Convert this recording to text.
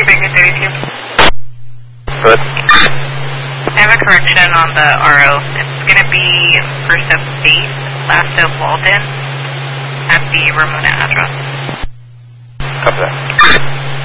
Baker 32. Good. I have a correction on the RO. It's going to be first of State, last of Walden, at the Ramona address. Copy that.